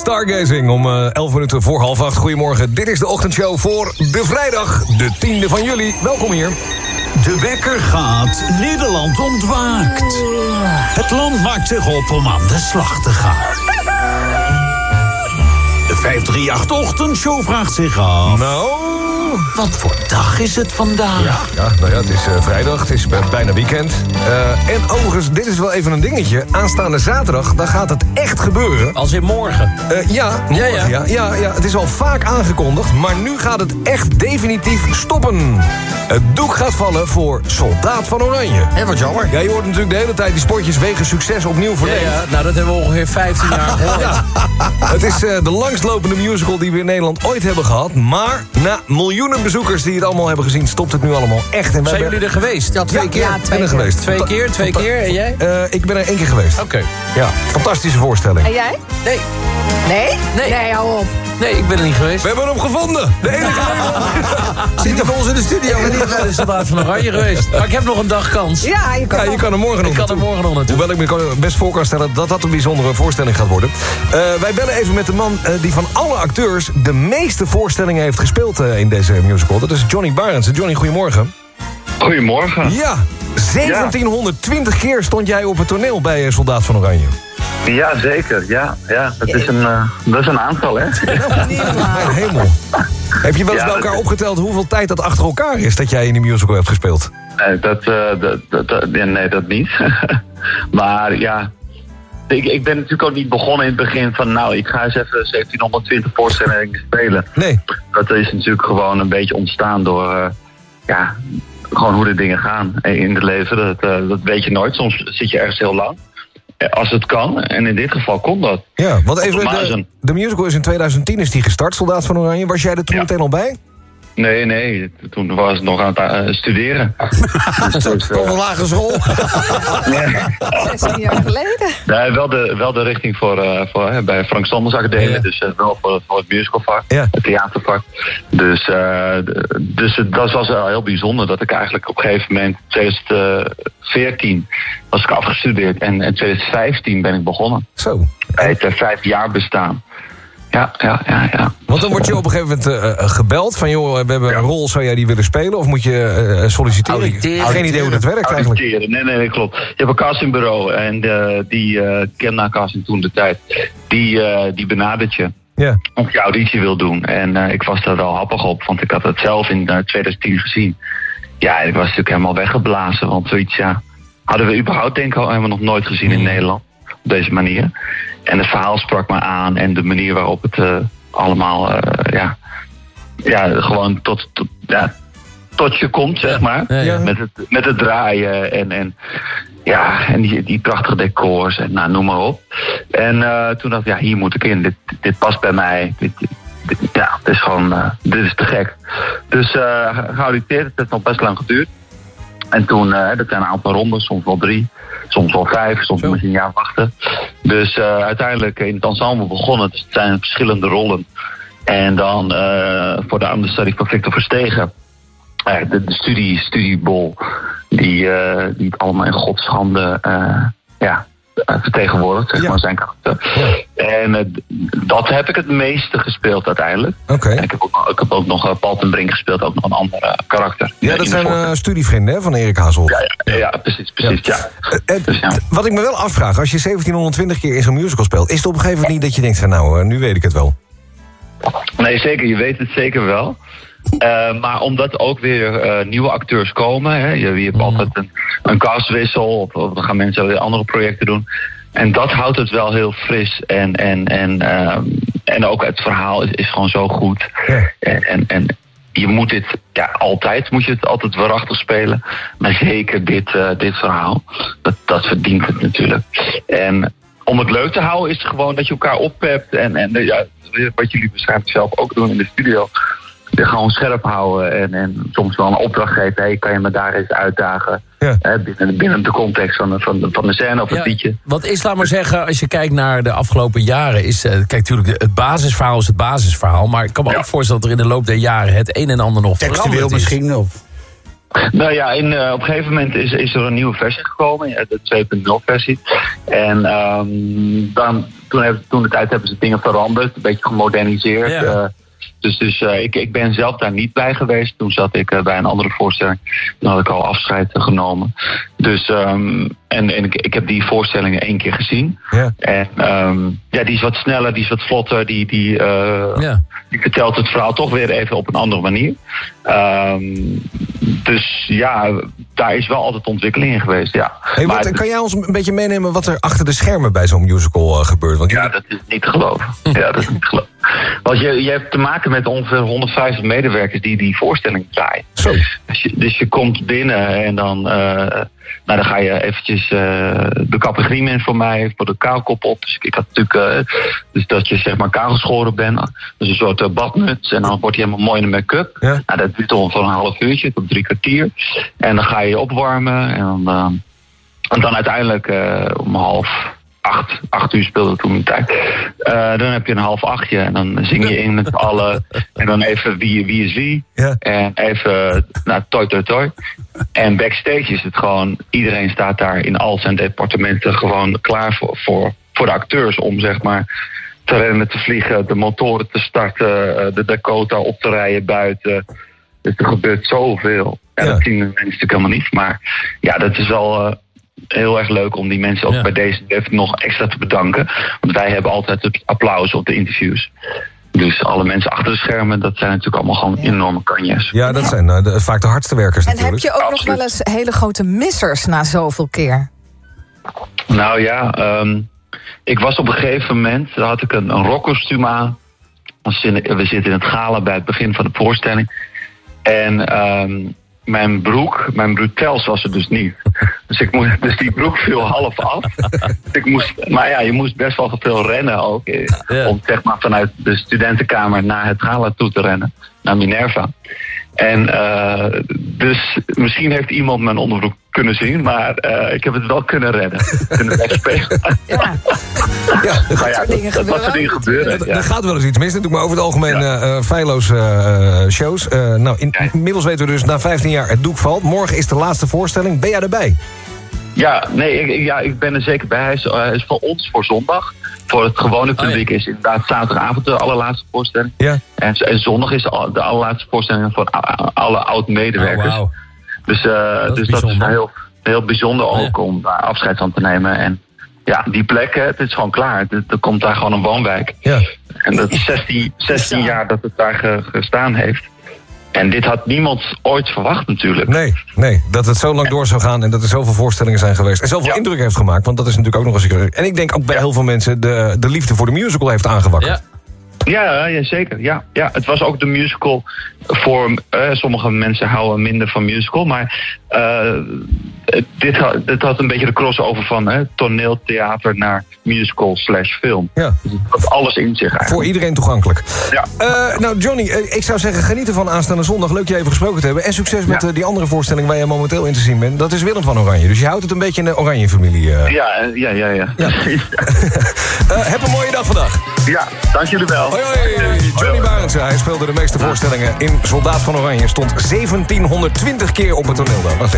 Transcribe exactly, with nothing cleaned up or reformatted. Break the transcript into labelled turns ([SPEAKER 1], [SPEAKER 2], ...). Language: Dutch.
[SPEAKER 1] Stargazing om uh, elf minuten voor half acht. Goedemorgen, dit is de ochtendshow voor de vrijdag, de tiende van juli. Welkom hier.
[SPEAKER 2] De wekker gaat, Nederland ontwaakt. Het land maakt zich op om aan de slag te gaan. De vijf drie acht ochtendshow vraagt zich af...
[SPEAKER 1] Nou...
[SPEAKER 2] Wat voor dag is het vandaag?
[SPEAKER 1] Ja, ja, nou ja, het is uh, vrijdag, het is uh, bijna weekend. Uh, en overigens, dit is wel even een dingetje. Aanstaande zaterdag, dan gaat het echt gebeuren.
[SPEAKER 3] Als in morgen?
[SPEAKER 1] Uh, ja, morgen, ja, ja. Ja, ja, het is al vaak aangekondigd, maar nu gaat het echt definitief stoppen. Het doek gaat vallen voor Soldaat van Oranje.
[SPEAKER 3] Hé, wat jammer.
[SPEAKER 1] Ja, je hoort natuurlijk de hele tijd die spotjes wegen succes opnieuw verleend.
[SPEAKER 3] Ja, ja, nou dat hebben we ongeveer vijftien jaar gehoord. Ja.
[SPEAKER 1] Het is uh, de langstlopende musical die we in Nederland ooit hebben gehad. Maar na miljoenen bezoekers die het allemaal hebben gezien, stopt het nu allemaal echt. En
[SPEAKER 3] zijn jullie er geweest?
[SPEAKER 1] Ja, twee
[SPEAKER 3] ja,
[SPEAKER 1] keer.
[SPEAKER 3] Ja, twee
[SPEAKER 1] ben er geweest.
[SPEAKER 3] Twee keer, twee keer. En jij?
[SPEAKER 1] Uh, ik ben er één keer geweest.
[SPEAKER 3] Oké. Okay.
[SPEAKER 1] Ja, fantastische voorstelling.
[SPEAKER 4] En jij?
[SPEAKER 3] Nee.
[SPEAKER 4] Nee?
[SPEAKER 3] Nee.
[SPEAKER 4] Nee, hou op.
[SPEAKER 3] Nee, ik ben er niet geweest.
[SPEAKER 1] We hebben hem gevonden. De enige.
[SPEAKER 3] Zit hij bij ons in de studio? Ik ben niet bij de Soldaat van Oranje geweest. Maar ik heb nog een dag kans.
[SPEAKER 4] Ja, je kan,
[SPEAKER 1] ja, je kan er morgen nog
[SPEAKER 3] ik kan er morgen nog naartoe.
[SPEAKER 1] Hoewel ik me best voor kan stellen dat dat een bijzondere voorstelling gaat worden. Uh, wij bellen even met de man uh, die van alle acteurs de meeste voorstellingen heeft gespeeld uh, in deze musical. Dat is Johnny Barendse. Johnny, goedemorgen.
[SPEAKER 5] Goedemorgen.
[SPEAKER 1] Ja, zeventienhonderdtwintig ja. keer stond jij op het toneel bij uh, Soldaat van Oranje.
[SPEAKER 5] Ja, zeker. Ja, ja. Dat, is een, uh, dat is een aantal, hè?
[SPEAKER 1] Mijn hemel. Heb je wel eens ja, bij elkaar is... opgeteld hoeveel tijd dat achter elkaar is dat jij in die musical hebt gespeeld?
[SPEAKER 5] Nee, dat, uh, dat, dat, dat, nee, dat niet. Maar ja, ik, ik ben natuurlijk ook niet begonnen in het begin van... nou, ik ga eens even zeventienhonderdtwintig voorstellingen spelen.
[SPEAKER 1] Nee.
[SPEAKER 5] Dat is natuurlijk gewoon een beetje ontstaan door... Uh, ja, gewoon hoe de dingen gaan in het leven. Dat, uh, dat weet je nooit. Soms zit je ergens heel lang. Als het kan, en in dit geval kon dat.
[SPEAKER 1] Ja, want even, de, de musical is in twintig tien is die gestart, Soldaat van Oranje. Was jij er toen ja. meteen al bij?
[SPEAKER 5] Nee, nee, toen was ik nog aan het uh, studeren.
[SPEAKER 3] dus, dus, uh, Kom een lagere school.
[SPEAKER 4] zestien jaar geleden.
[SPEAKER 5] Nee, wel de, wel de richting voor, uh, voor uh, bij Frank Sanders Academie. Ja. Dus uh, wel voor, voor het musicalvak, ja. Het theatervak. Dus, uh, dus uh, dat was wel heel bijzonder. Dat ik eigenlijk op een gegeven moment, twintig veertien, was ik afgestudeerd. En in twintig vijftien ben ik begonnen.
[SPEAKER 1] Zo.
[SPEAKER 5] Bij het uh, vijf jaar bestaan. Ja, ja, ja, ja.
[SPEAKER 1] Want dan word je op een gegeven moment uh, gebeld van... joh, we hebben ja. een rol, zou jij die willen spelen? Of moet je uh, solliciteren?
[SPEAKER 3] Auditeren.
[SPEAKER 1] Geen idee hoe dat werkt eigenlijk.
[SPEAKER 5] Nee, nee, nee, klopt. Je hebt een castingbureau en uh, die uh, ken na casting toen de tijd. Die, uh, die benadert je.
[SPEAKER 1] Ja.
[SPEAKER 5] Of je auditie wil doen. En uh, ik was daar wel happig op, want ik had het zelf in uh, twintig tien gezien. Ja, ik was natuurlijk helemaal weggeblazen. Want zoiets, ja, hadden we überhaupt denk ik al helemaal nog nooit gezien in Nederland. Op deze manier. En het verhaal sprak me aan en de manier waarop het uh, allemaal, uh, ja, ja, gewoon tot, tot, ja, tot je komt, zeg maar. Ja, ja. Met, het, met het draaien en, en, ja, en die, die prachtige decors en nou, noem maar op. En uh, toen dacht ik, ja, hier moet ik in. Dit, dit past bij mij. Dit, dit, ja, het is gewoon, uh, dit is te gek. Dus uh, geauditeerd, het heeft nog best lang geduurd. En toen, uh, dat zijn een aantal rondes, soms wel drie, soms wel vijf, soms misschien een jaar wachten. Dus uh, uiteindelijk in het ensemble begonnen, dus het zijn verschillende rollen. En dan uh, voor de understudy van Victor Verstegen, uh, de, de studie, studiebol, die, uh, die het allemaal in Gods handen uh, ja, vertegenwoordigt, zeg ja. maar, zijn karakter. Ja. En uh, dat heb ik het meeste gespeeld uiteindelijk.
[SPEAKER 1] Okay.
[SPEAKER 5] En ik heb ook, ik heb ook nog uh, Paul ten Brink gespeeld, ook nog een ander uh, karakter.
[SPEAKER 1] Ja, dat zijn uh, studievrienden hè, van Erik Hazel.
[SPEAKER 5] Ja, ja, ja, precies, precies, ja. ja.
[SPEAKER 1] Uh, dus, ja. Wat ik me wel afvraag, als je zeventienhonderdtwintig keer in zo'n musical speelt, is het op een gegeven moment niet dat je denkt van nou, uh, nu weet ik het wel?
[SPEAKER 5] Nee, zeker, je weet het zeker wel. Uh, maar omdat ook weer uh, nieuwe acteurs komen. Hè, je, je hebt mm. altijd een, een castwissel. Of, of dan gaan mensen weer andere projecten doen. En dat houdt het wel heel fris. En, en, en, uh, en ook het verhaal is, is gewoon zo goed. Ja. En, en, en je moet dit, ja, altijd moet je het altijd waarachtig spelen. Maar zeker dit, uh, dit verhaal. Dat, dat verdient het natuurlijk. En om het leuk te houden is het gewoon dat je elkaar oppept. En, en ja, wat jullie waarschijnlijk zelf ook doen in de studio. Gewoon scherp houden en, en soms wel een opdracht geven. Hey, kan je me daar eens uitdagen? Ja. Hè, binnen, binnen de context van, van, van de scène of het ja, liedje.
[SPEAKER 3] Wat is, laat maar zeggen, als je kijkt naar de afgelopen jaren. Is, uh, kijk, natuurlijk, het basisverhaal is het basisverhaal. Maar ik kan me ja. ook voorstellen dat er in de loop der jaren het een en ander nog veranderd is.
[SPEAKER 6] Textueel misschien, of...
[SPEAKER 5] Nou ja, in, uh, op een gegeven moment is, is er een nieuwe versie gekomen, de twee punt nul versie. En um, dan, toen, heb, toen de tijd hebben ze dingen veranderd, een beetje gemoderniseerd. Ja. Uh, dus dus uh, ik, ik ben zelf daar niet bij geweest. Toen zat ik uh, bij een andere voorstelling. Toen had ik al afscheid uh, genomen. Dus, um, en, en ik, ik heb die voorstellingen één keer gezien. Ja. En um, ja, die is wat sneller, die is wat vlotter. Die, die, uh, ja. die vertelt het verhaal toch weer even op een andere manier. Um, dus ja, daar is wel altijd ontwikkeling in geweest, ja.
[SPEAKER 1] Hey, wat, maar, kan jij ons een beetje meenemen wat er achter de schermen bij zo'n musical uh, gebeurt? Want
[SPEAKER 5] ja, dat is niet te geloven. ja, dat is niet te geloven. Want je, je hebt te maken met ongeveer honderdvijftig medewerkers die die voorstelling draaien.
[SPEAKER 1] Zo.
[SPEAKER 5] Dus je, dus je komt binnen en dan, uh, nou, dan ga je eventjes uh, de kappergriem in voor mij, voor de kaalkop op. Dus ik, ik had natuurlijk, uh, dus dat je zeg maar kaalgeschoren bent. Dus een soort uh, badmuts en dan wordt hij helemaal mooi in de make-up. Ja. Nou, dat duurt ongeveer een half uurtje tot drie kwartier. En dan ga je je opwarmen en dan, uh, en dan uiteindelijk uh, om half... Acht, acht uur speelde toen een tijd. Uh, dan heb je een half achtje en dan zing je in met allen. En dan even wie, wie is wie. Ja. En even, nou, toi toi toi. En backstage is het gewoon, iedereen staat daar in al zijn departementen gewoon klaar voor, voor, voor de acteurs om zeg maar te rennen, te vliegen, de motoren te starten, de Dakota op te rijden buiten. Dus er gebeurt zoveel. En ja, dat zien de mensen natuurlijk helemaal niet. Maar ja, dat is wel... Uh, heel erg leuk om die mensen ook ja. bij deze even nog extra te bedanken. Want wij hebben altijd het applaus op de interviews. Dus alle mensen achter de schermen, dat zijn natuurlijk allemaal gewoon ja. enorme kanjes.
[SPEAKER 1] Ja, dat zijn uh, de, vaak de hardste werkers
[SPEAKER 4] en
[SPEAKER 1] natuurlijk.
[SPEAKER 4] En heb je ook
[SPEAKER 5] Absoluut.
[SPEAKER 4] nog wel eens hele grote missers na zoveel keer?
[SPEAKER 5] Nou ja, um, ik was op een gegeven moment, daar had ik een, een rockkostuum aan. We zitten in het gala bij het begin van de voorstelling. En... Um, Mijn broek, mijn bretels was er dus niet. Dus, ik moest, dus die broek viel half af. Dus ik moest, maar ja, je moest best wel veel rennen ook. Ja. Om zeg maar vanuit de studentenkamer naar het gala toe te rennen. Naar Minerva. En uh, dus misschien heeft iemand mijn onderbroek kunnen zien, maar uh, ik heb het wel kunnen redden. Kunnen wegspelen. Ja.
[SPEAKER 1] Ja,
[SPEAKER 5] dat, ja, dat, dat wat er dingen gebeuren.
[SPEAKER 1] Ja. Er gaat wel eens iets mis, natuurlijk, maar over het algemeen ja. uh, feilloze uh, shows. Uh, nou, in, ja. Inmiddels weten we dus na vijftien jaar het doek valt. Morgen is de laatste voorstelling. Ben jij erbij?
[SPEAKER 5] Ja, nee, ik, ja, ik ben er zeker bij. Hij is, uh, hij is voor ons voor zondag. Voor het gewone publiek oh, ja. is inderdaad zaterdagavond de allerlaatste voorstelling. Ja. En, en zondag is de, de allerlaatste voorstelling voor alle oud-medewerkers. Oh, wow. Dus, uh, dat, dus is dat is heel, heel bijzonder ook oh, ja. om daar afscheid van te nemen. En ja, die plek, het is gewoon klaar. Er komt daar gewoon een woonwijk. Ja. En dat is zestien, zestien jaar dat het daar ge, gestaan heeft. En dit had niemand ooit verwacht natuurlijk.
[SPEAKER 1] Nee, nee, dat het zo lang door zou gaan en dat er zoveel voorstellingen zijn geweest. En zoveel ja. indruk heeft gemaakt, want dat is natuurlijk ook nog eens... En ik denk ook bij ja. heel veel mensen de, de liefde voor de musical heeft aangewakkerd.
[SPEAKER 5] Ja. Ja, ja, zeker. Ja, ja, het was ook de musical voor... Uh, sommige mensen houden minder van musical, maar... Uh, dit, had, dit had een beetje de crossover van uh, toneeltheater naar musical slash film. Ja. Dus het had alles in zich eigenlijk.
[SPEAKER 1] Voor iedereen toegankelijk. Ja. Uh, nou, Johnny, uh, ik zou zeggen, geniet ervan aanstaande zondag. Leuk je even gesproken te hebben. En succes met ja. uh, die andere voorstelling waar je momenteel in te zien bent. Dat is Willem van Oranje. Dus je houdt het een beetje in de Oranje-familie. Uh.
[SPEAKER 5] Ja, ja, ja, ja. ja.
[SPEAKER 1] uh, heb een mooie dag vandaag.
[SPEAKER 5] Ja, dank jullie wel.
[SPEAKER 1] Hoi, hoi. Johnny Barendse, hij speelde de meeste voorstellingen in Soldaat van Oranje. Stond zeventienhonderdtwintig keer op het toneel. Dat was